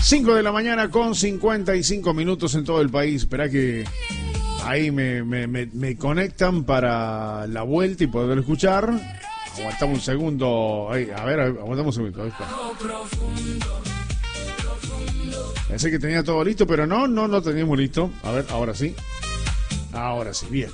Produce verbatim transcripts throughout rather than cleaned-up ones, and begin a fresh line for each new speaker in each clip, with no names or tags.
cinco de la mañana con cincuenta y cinco minutos en todo el país. Esperá que ahí me, me, me, me conectan para la vuelta y poder escuchar. Aguantamos un segundo. Ahí, a ver, aguantamos un segundo. Ahí está. Pensé que tenía todo listo, pero no, no, no teníamos listo. A ver, ahora sí. Ahora sí, bien.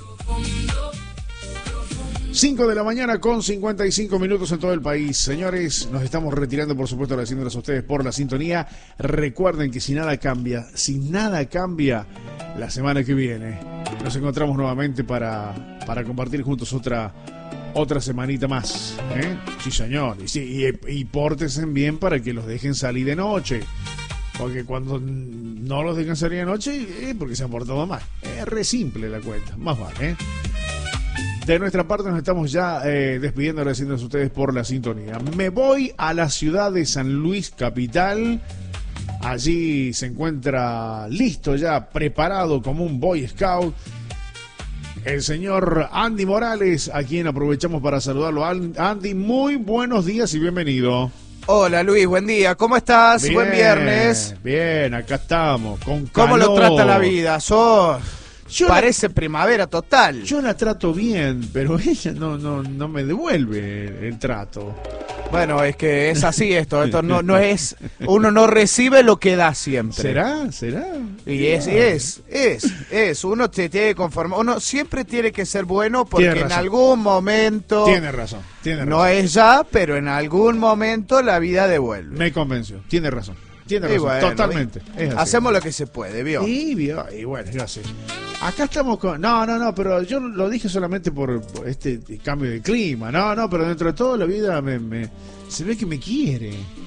cinco de la mañana con cincuenta y cinco minutos en todo el país. Señores, nos estamos retirando, por supuesto, agradeciéndoles a ustedes por la sintonía. Recuerden que si nada cambia, si nada cambia, la semana que viene nos encontramos nuevamente para, para compartir juntos otra, otra semanita más. ¿eh? Sí, señor. Y, sí, y, y pórtense bien para que los dejen salir de noche. Porque cuando no los dejan salir de noche, eh, porque se han portado mal. Es re simple la cuenta. Más vale, ¿eh? De nuestra parte nos estamos ya eh, despidiendo, agradeciéndoles a ustedes por la sintonía. Me voy a la ciudad de San Luis Capital. Allí se encuentra listo ya, preparado como un Boy Scout, el señor Andy Morales, a quien aprovechamos para saludarlo. Andy, muy buenos días y bienvenido.
Hola Luis, buen día, ¿cómo estás?
Bien,
buen viernes.
Bien, acá estamos, con calor.
¿Cómo lo trata la vida? Sos...
Yo
Parece
la,
primavera total.
Yo la trato bien, pero ella no, no, no me devuelve el, el trato.
Bueno, es que es así esto, esto no, no es, uno no recibe lo que da siempre.
¿Será? ¿Será?
Y es, es, es, es, uno te tiene que conformar, uno siempre tiene que ser bueno porque en algún momento...
Tiene razón, tiene razón.
No es ya, pero en algún momento la vida devuelve.
Me convenció, tiene razón. Tiene razón,
bueno,
totalmente.
Es así. Hacemos lo que se puede, ¿vio?
Y, vio, y bueno, yo sé. Acá estamos con... No, no, no, pero yo lo dije solamente por, por este cambio de clima. No, no, pero dentro de todo la vida me, me se ve que me quiere.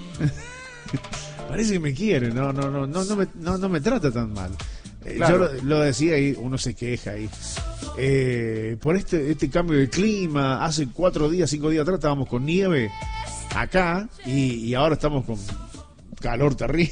Parece que me quiere. No, no, no, no, no me, no, no me trata tan mal. Claro. Yo lo, lo decía ahí, uno se queja ahí. Eh, por este, este cambio de clima, hace cuatro días, cinco días atrás estábamos con nieve acá y, y ahora estamos con calor terrible.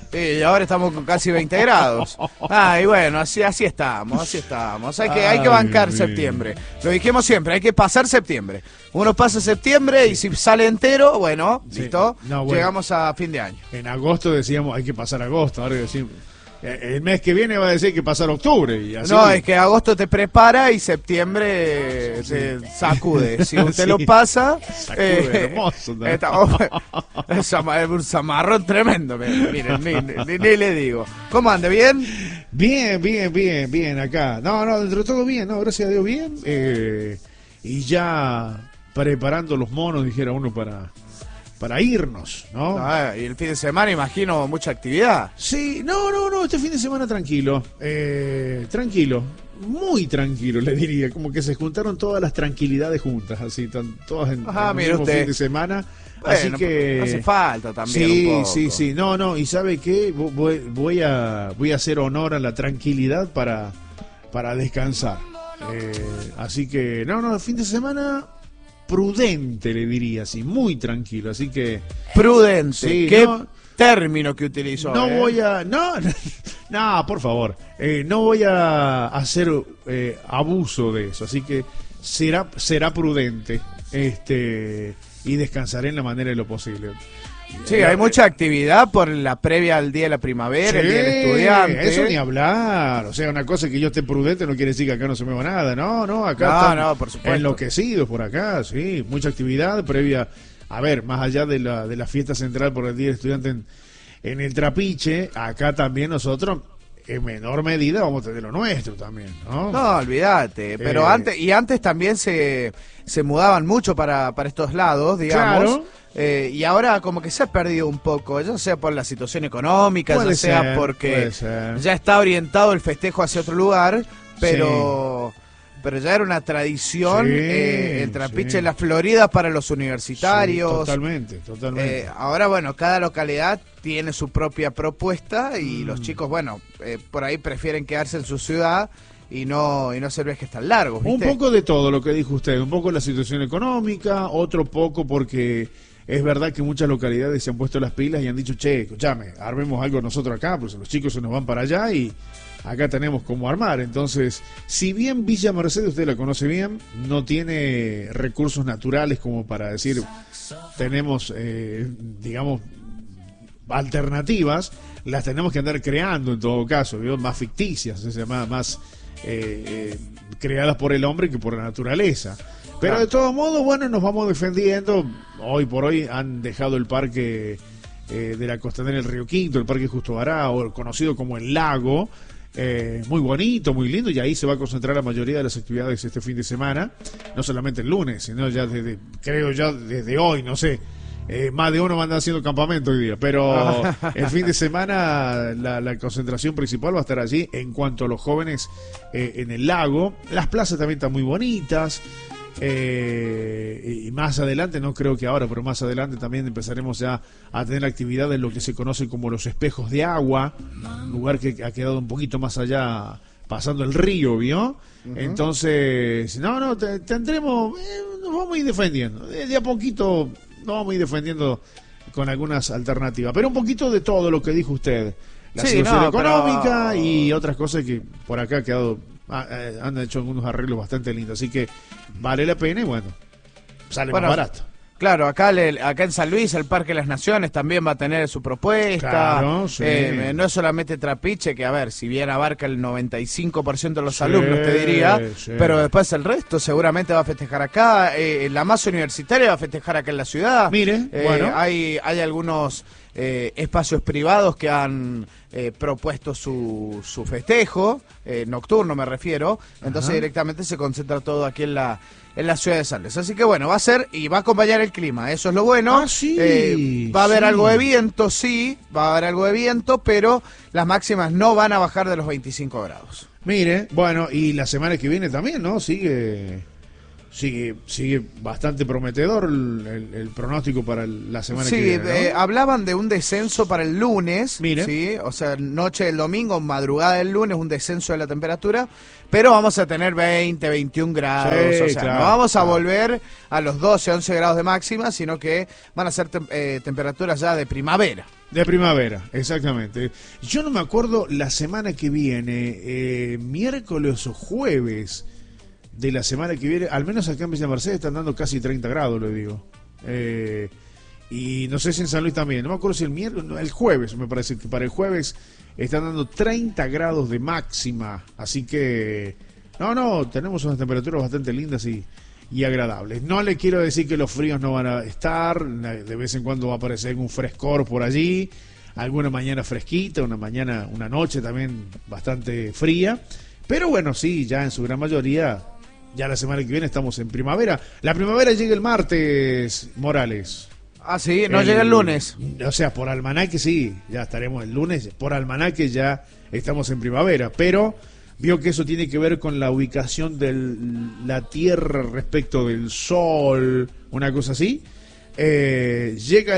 Y ahora estamos con casi veinte grados. Ah, y bueno, así, así estamos, así estamos. Hay que, hay que bancar Ay, septiembre. Lo dijimos siempre, hay que pasar septiembre. Uno pasa septiembre y si sale entero, bueno, sí. listo, no, bueno, llegamos a fin de año.
En agosto decíamos, hay que pasar agosto, ahora decimos... El mes que viene va a decir que pasar octubre. Y así.
No, es que agosto te prepara y septiembre sí. te sacude. Si usted sí. lo pasa...
Sacude, eh, hermoso. ¿No?
Está, oh, es un zamarrón tremendo. Miren, ni, ni, ni le digo. ¿Cómo anda? ¿Bien?
Bien, bien, bien, bien acá. No, no, dentro de todo bien, ¿no? Gracias a Dios bien. Eh, y ya preparando los monos, dijera uno, para... para irnos, ¿no?
Ah, y el fin de semana, imagino, mucha actividad.
Sí, no, no, no, este fin de semana tranquilo, eh, tranquilo, muy tranquilo, le diría, como que se juntaron todas las tranquilidades juntas, así, tan, todas en,
Ajá,
en el mismo
usted.
fin de semana,
bueno,
así que...
hace falta también
sí,
un poco.
sí, sí, no, no, y ¿sabe qué? Voy, voy, a, voy a hacer honor a la tranquilidad para, para descansar, eh, así que, no, no, el fin de semana... prudente, le diría así, muy tranquilo, así que...
Prudente,
sí,
qué
no,
término que utilizó.
No
¿eh?
voy a... No, no, por favor, eh, no voy a hacer eh, abuso de eso, así que será, será prudente este y descansaré en la manera de lo posible.
Sí, hay mucha actividad por la previa al Día de la Primavera, sí, el Día del Estudiante.
Eso ni hablar. O sea, una cosa que yo esté prudente no quiere decir que acá no se mueva nada. No, no, acá
no,
están
no, por supuesto.
enloquecidos por acá, sí. Mucha actividad previa. A ver, más allá de la, de la fiesta central por el Día del Estudiante en, en el Trapiche, acá también nosotros... en menor medida vamos a tener lo nuestro también, ¿no?
No, olvídate, pero eh, antes y antes también se, se mudaban mucho para, para estos lados, digamos,
claro.
eh, y ahora como que se ha perdido un poco, ya sea por la situación económica,
puede
ya sea
ser,
porque ya está orientado el festejo hacia otro lugar, pero... Sí. Pero ya era una tradición, sí, eh, el Trapiche sí. en la Florida para los universitarios.
Sí, totalmente, totalmente.
Eh, ahora, bueno, cada localidad tiene su propia propuesta y mm. los chicos, bueno, eh, por ahí prefieren quedarse en su ciudad y no y no hacer viajes tan largos, ¿viste?
Un poco de todo lo que dijo usted, un poco la situación económica, otro poco porque es verdad que muchas localidades se han puesto las pilas y han dicho, che, escuchame, armemos algo nosotros acá, pues los chicos se nos van para allá y... acá tenemos cómo armar. Entonces, si bien Villa Mercedes, usted la conoce bien, no tiene recursos naturales como para decir, tenemos, eh, digamos, alternativas las tenemos que andar creando en todo caso, ¿vio? Más ficticias, o sea, más, más eh, eh, creadas por el hombre que por la naturaleza. Pero de todos modos, bueno, nos vamos defendiendo. Hoy por hoy han dejado el parque eh, de la costanera del Río Quinto, el parque Justo Vará, o conocido como el Lago, eh, muy bonito, muy lindo, y ahí se va a concentrar la mayoría de las actividades este fin de semana, no solamente el lunes, sino ya desde, creo ya desde hoy, no sé, eh, más de uno va a andar haciendo campamento hoy día, pero el fin de semana la, la concentración principal va a estar allí en cuanto a los jóvenes eh, en el lago. Las plazas también están muy bonitas. Eh, y más adelante, no creo que ahora, pero más adelante también empezaremos ya a tener actividad en lo que se conoce como los espejos de agua, un lugar que ha quedado un poquito más allá, pasando el río, ¿vio? Uh-huh. Entonces, no, no, te, tendremos, eh, nos vamos a ir defendiendo, de, de a poquito nos vamos a ir defendiendo con algunas alternativas, pero un poquito de todo lo que dijo usted, la sí, situación no, económica pero... y otras cosas que por acá ha quedado. Ah, eh, han hecho algunos arreglos bastante lindos, así que vale la pena y bueno, sale bueno, más barato.
Claro, acá, le, acá en San Luis el Parque de las Naciones también va a tener su propuesta.
Claro, sí.
eh, no es solamente Trapiche, que a ver, si bien abarca el noventa y cinco por ciento de los sí, alumnos, te diría, sí. Pero después el resto seguramente va a festejar acá. Eh, la masa universitaria va a festejar acá en la ciudad.
Mire,
eh,
bueno.
Hay, hay algunos eh, espacios privados que han eh, propuesto su, su festejo, eh, nocturno me refiero, entonces Ajá. directamente se concentra todo aquí en la... en la ciudad de San Luis. Así que bueno, va a ser y va a acompañar el clima, eso es lo bueno.
Ah, sí,
eh, va a haber
sí.
algo de viento, sí, va a haber algo de viento, pero las máximas no van a bajar de los veinticinco grados.
Mire, bueno, y la semana que viene también, ¿no? Sigue sigue sigue bastante prometedor el, el, el pronóstico para el, la semana
sí,
que viene, ¿no?
eh, hablaban de un descenso para el lunes,
Mire.
sí, o sea, noche del domingo, madrugada del lunes, un descenso de la temperatura, pero vamos a tener veinte, veintiún grados, sí, o sea,
claro,
no vamos a
claro.
volver a los doce, once grados de máxima, sino que van a ser te eh, temperaturas ya de primavera.
De primavera, exactamente. Yo no me acuerdo la semana que viene, eh, miércoles o jueves de la semana que viene, al menos acá en Villa Mercedes están dando casi treinta grados, le digo. Eh, y no sé si en San Luis también, no me acuerdo si el miércoles, no, el jueves, me parece que para el jueves están dando treinta grados de máxima, así que, no, no, tenemos unas temperaturas bastante lindas y, y agradables. No le quiero decir que los fríos no van a estar, de vez en cuando va a aparecer un frescor por allí, alguna mañana fresquita, una mañana, una noche también bastante fría, pero bueno, sí, ya en su gran mayoría, ya la semana que viene estamos en primavera. La primavera llega el martes, Morales.
Ah, sí, no
el,
llega el lunes.
O sea, por almanaque sí, ya estaremos el lunes, por almanaque ya estamos en primavera, pero vio que eso tiene que ver con la ubicación de la Tierra respecto del Sol, una cosa así. Eh, llega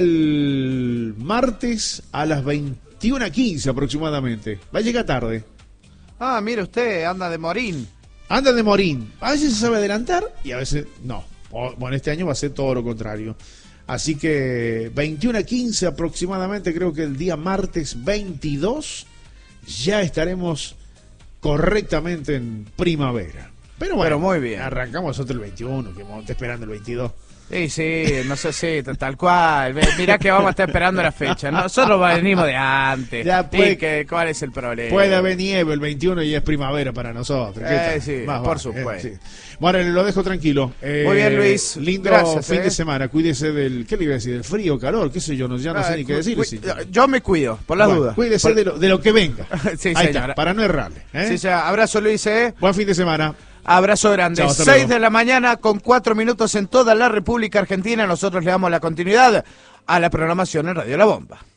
el martes a las veintiuna quince aproximadamente, va a llegar tarde.
Ah, mire usted, anda de morín.
Anda de morín, a veces se sabe adelantar y a veces no. Bueno, este año va a ser todo lo contrario. Así que veintiuna quince aproximadamente, creo que el día martes veintidós ya estaremos correctamente en primavera. Pero bueno,
Pero muy bien.
Arrancamos nosotros el veintiuno, que vamos a estar esperando el veintidós.
Sí, sí, no sé si sí, tal cual. Mirá que vamos a estar esperando la fecha. Nosotros venimos de antes.
Ya puede,
que, ¿cuál es el problema?
Puede haber nieve el veintiuno y es primavera para nosotros.
Eh, sí,
Más
por
vale,
supuesto.
Eh, sí. Bueno, lo dejo tranquilo. Eh,
Muy bien, Luis.
Lindo
Gracias,
fin
eh.
de semana. Cuídese del, ¿qué le iba a decir? Del frío, calor, qué sé yo, no, ya no ah, sé ni qué decir. Sí.
Yo me cuido, por las
bueno,
dudas.
Cuídese
por...
de, lo, de lo que venga.
Sí,
Ahí
señora.
está, para no errarle. ¿eh?
Sí, ya. Abrazo, Luis. ¿eh?
Buen fin de semana.
Abrazo grande.
Chao,
seis de la mañana con cuatro minutos en toda la República Argentina. Nosotros le damos la continuidad a la programación en Radio La Bomba.